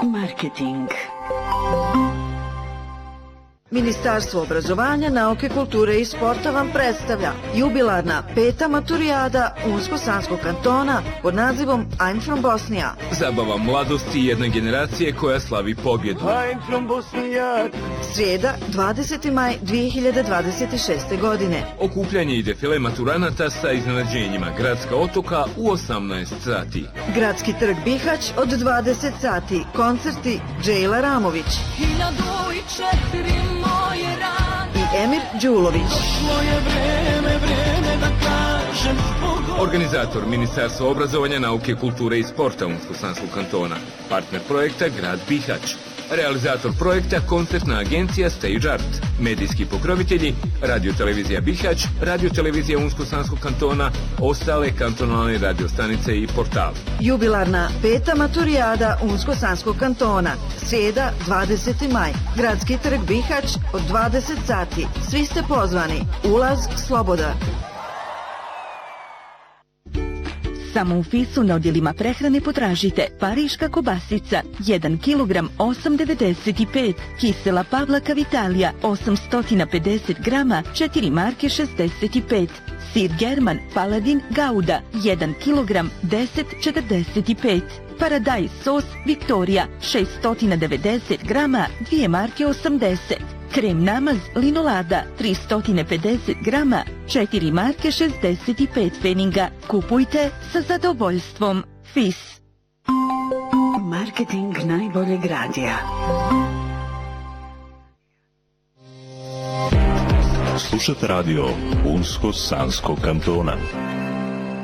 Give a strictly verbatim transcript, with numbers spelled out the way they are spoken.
Marketing. Ministarstvo obrazovanja, nauke, kulture i sporta vam predstavlja jubilarna peta maturijada Unsko-Sanskog kantona pod nazivom I'm from Bosnia. Zabava mladosti jedne generacije koja slavi pobjedu. I'm from Bosnia. Srijeda, dvadeseti maj dvije hiljade dvadeset šeste. godine. Okupljanje i defile maturanata sa iznenađenjima Gradska otoka u osamnaest sati. Gradski trg Bihać od dvadeset sati. Koncerti Džejla Ramović i Emir Đulović. Organizator Ministarstvo obrazovanja, nauke, kulture i sporta Unsko-Sanskog kantona. Partner projekta Grad Bihać. Realizator projekta Koncertna agencija Stage Art. Medijski pokrovitelji Radio-televizija Bihać, Radio-televizija Unsko-Sanskog kantona, ostale kantonalne radiostanice i portali. Jubilarna peta maturijada Unsko-Sanskog kantona. Srijeda, dvadeseti maj. Gradski trg Bihać od dvadeset sati. Svi ste pozvani. Ulaz slobodan. Samo u Fisu na odjelima prehrane potražite pariška kobasica jedan kilogram osam devedeset pet, kisela Pavlaka Vitalija osamsto pedeset grama četiri marke šezdeset pet, sir German Paladin Gouda jedan kilogram deset četrdeset pet, paradajz sos Viktorija šesto devedeset grama dvije marke osamdeset, krem namaz Linolada tristo pedeset grama četiri marke šezdeset pet pfeniga. Kupujte sa zadovoljstvom. Fis. Marketing najboljeg radija. Slušate radio Unsko-Sanskog kantona.